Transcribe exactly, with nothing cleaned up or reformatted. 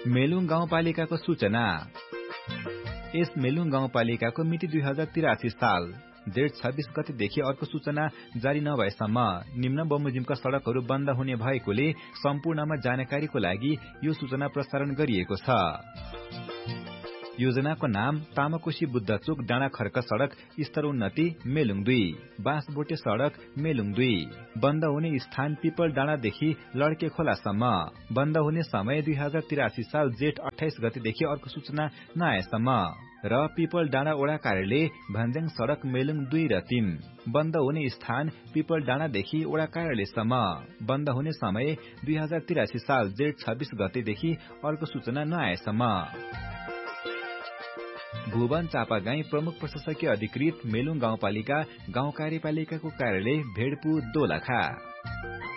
मेलुङ गाउँपालिकाको सूचना। यस मेलुङ गाउँपालिकाको मिति दुई हजार तिरासी साल जेठ छब्बीस गतेदेखि अर्को सूचना जारी नभएसम्म निम्न बमोजिमका सड़कहरू बन्द हुने भएकोले सम्पूर्णमा जानकारीको लागि यो सूचना प्रसारण गरिएको छ। योजनाको नाम तामाकोशी बुद्धचोक डाँडा खर्क सड़क स्तरोन्नति मेलुङ दुई, बाँसबोटे सड़क मेलुङ दुई। बन्द हुने स्थान पिपल डाँडादेखि लड्के खोलासम्म। बन्द हुने समय दुई हजार तिरासी साल जेठ अठाइस गतेदेखि अर्को सूचना नआएसम्म। र पिपल डाँडा ओडा कार्यालय भन्ज्याङ सड़क मेलुङ दुई र तीन। बन्द हुने स्थान पिपल डाँडादेखि ओडा कार्यालयसम्म। बन्द हुने समय दुई हजार तिरासी साल जेठ छब्बीस गतेदेखि अर्को सूचना नआएसम्म। भुवन चापागाई प्रमुख प्रशासकीय अधिकृत मेलुङ गाउँपालिका गाउँ कार्यपालिकाको कार्यालय भेडपु दोलखा।